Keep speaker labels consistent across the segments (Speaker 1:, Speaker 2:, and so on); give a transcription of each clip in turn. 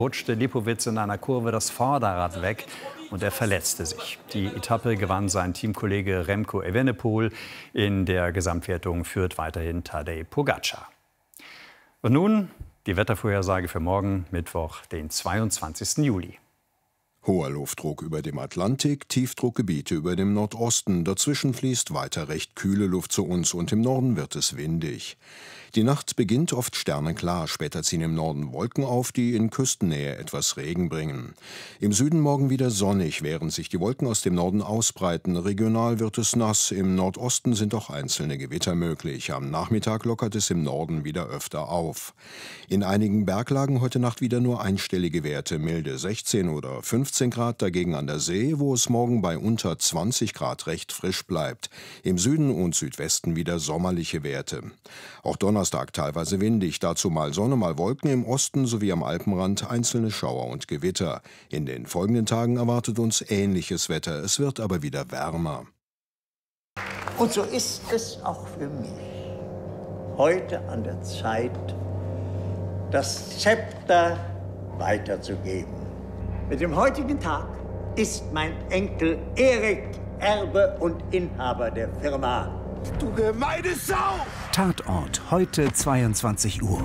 Speaker 1: Rutschte Lipowitz in einer Kurve das Vorderrad weg und er verletzte sich. Die Etappe gewann sein Teamkollege Remco Evenepoel. In der Gesamtwertung führt weiterhin Tadej Pogačar. Und nun die Wettervorhersage für morgen, Mittwoch, den 22. Juli.
Speaker 2: Hoher Luftdruck über dem Atlantik, Tiefdruckgebiete über dem Nordosten. Dazwischen fließt weiter recht kühle Luft zu uns und im Norden wird es windig. Die Nacht beginnt oft sternenklar, später ziehen im Norden Wolken auf, die in Küstennähe etwas Regen bringen. Im Süden morgen wieder sonnig, während sich die Wolken aus dem Norden ausbreiten. Regional wird es nass, im Nordosten sind auch einzelne Gewitter möglich. Am Nachmittag lockert es im Norden wieder öfter auf. In einigen Berglagen heute Nacht wieder nur einstellige Werte, milde 16 oder 15 Grad, dagegen an der See, wo es morgen bei unter 20 Grad recht frisch bleibt. Im Süden und Südwesten wieder sommerliche Werte. Auch Donnerstag teilweise windig, dazu mal Sonne, mal Wolken, im Osten sowie am Alpenrand einzelne Schauer und Gewitter. In den folgenden Tagen erwartet uns ähnliches Wetter, es wird aber wieder wärmer.
Speaker 3: Und so ist es auch für mich heute an der Zeit, das Zepter weiterzugeben. Mit dem heutigen Tag ist mein Enkel Erik Erbe und Inhaber der Firma.
Speaker 4: Du gemeine Sau!
Speaker 5: Tatort, heute 22 Uhr.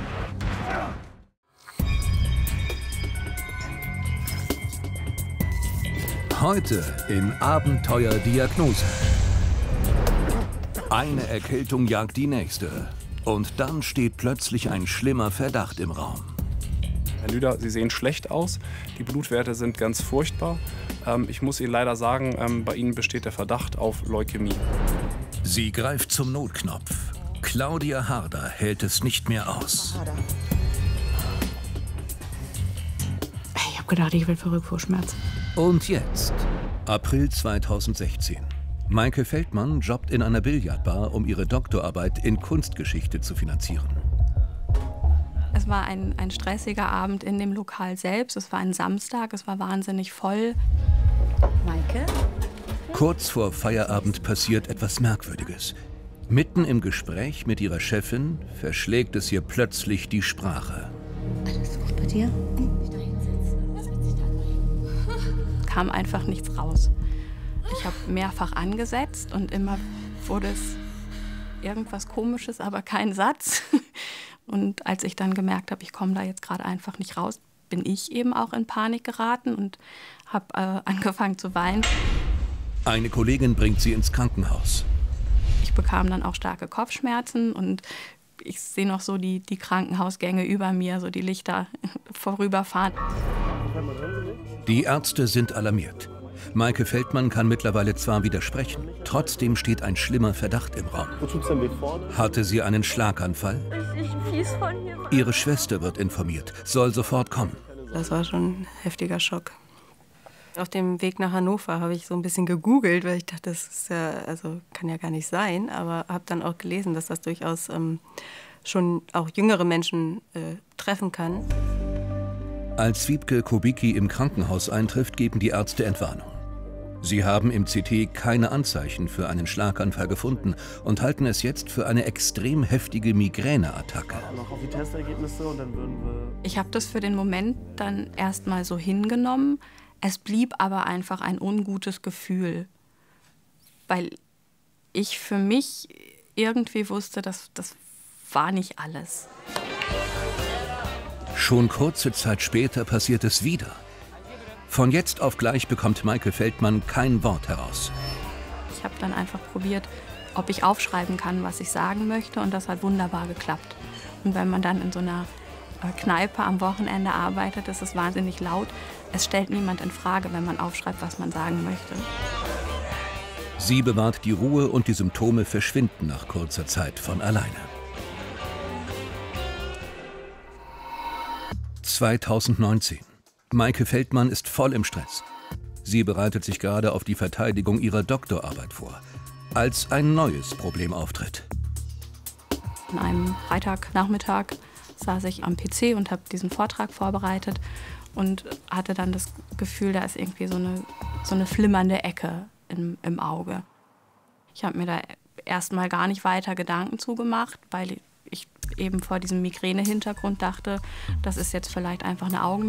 Speaker 6: Heute in Abenteuerdiagnose. Eine Erkältung jagt die nächste. Und dann steht plötzlich ein schlimmer Verdacht im Raum.
Speaker 7: Herr Lüder, Sie sehen schlecht aus. Die Blutwerte sind ganz furchtbar. Ich muss Ihnen leider sagen, bei Ihnen besteht der Verdacht auf Leukämie.
Speaker 6: Sie greift zum Notknopf. Claudia Harder hält es nicht mehr aus.
Speaker 8: Ich habe gedacht, ich will verrückt vor Schmerzen.
Speaker 6: Und jetzt, April 2016. Maike Feldmann jobbt in einer Billardbar, um ihre Doktorarbeit in Kunstgeschichte zu finanzieren.
Speaker 8: Es war ein stressiger Abend in dem Lokal selbst. Es war ein Samstag, es war wahnsinnig voll.
Speaker 9: Maike?
Speaker 6: Kurz vor Feierabend passiert etwas Merkwürdiges. Mitten im Gespräch mit ihrer Chefin verschlägt es ihr plötzlich die Sprache.
Speaker 9: Alles gut bei dir?
Speaker 8: Kam einfach nichts raus. Ich habe mehrfach angesetzt und immer wurde es irgendwas Komisches, aber kein Satz. Und als ich dann gemerkt habe, ich komme da jetzt gerade einfach nicht raus, bin ich eben auch in Panik geraten und habe angefangen zu weinen.
Speaker 6: Eine Kollegin bringt sie ins Krankenhaus.
Speaker 8: Ich bekam dann auch starke Kopfschmerzen und ich sehe noch so die Krankenhausgänge über mir, so die Lichter vorüberfahren.
Speaker 6: Die Ärzte sind alarmiert. Maike Feldmann kann mittlerweile zwar widersprechen, trotzdem steht ein schlimmer Verdacht im Raum. Hatte sie einen Schlaganfall? Ihre Schwester wird informiert, soll sofort kommen.
Speaker 10: Das war schon ein heftiger Schock. Auf dem Weg nach Hannover habe ich so ein bisschen gegoogelt, weil ich dachte, das ist ja, also kann ja gar nicht sein. Aber habe dann auch gelesen, dass das durchaus schon auch jüngere Menschen treffen kann.
Speaker 6: Als Wiebke Kubicki im Krankenhaus eintrifft, geben die Ärzte Entwarnung. Sie haben im CT keine Anzeichen für einen Schlaganfall gefunden und halten es jetzt für eine extrem heftige Migräneattacke.
Speaker 8: Ich habe das für den Moment dann erstmal so hingenommen. Es blieb aber einfach ein ungutes Gefühl, weil ich für mich irgendwie wusste, das war nicht alles.
Speaker 6: Schon kurze Zeit später passiert es wieder. Von jetzt auf gleich bekommt Maike Feldmann kein Wort heraus.
Speaker 8: Ich habe dann einfach probiert, ob ich aufschreiben kann, was ich sagen möchte, und das hat wunderbar geklappt. Und wenn man dann in so einer Kneipe am Wochenende arbeitet, ist es wahnsinnig laut. Es stellt niemand in Frage, wenn man aufschreibt, was man sagen möchte.
Speaker 6: Sie bewahrt die Ruhe und die Symptome verschwinden nach kurzer Zeit von alleine. 2019. Maike Feldmann ist voll im Stress. Sie bereitet sich gerade auf die Verteidigung ihrer Doktorarbeit vor, als ein neues Problem auftritt.
Speaker 8: An einem Freitagnachmittag saß ich am PC und habe diesen Vortrag vorbereitet und hatte dann das Gefühl, da ist irgendwie so eine flimmernde Ecke im Auge. Ich habe mir da erstmal gar nicht weiter Gedanken zugemacht, weil ich eben vor diesem Migräne-Hintergrund dachte, das ist jetzt vielleicht einfach eine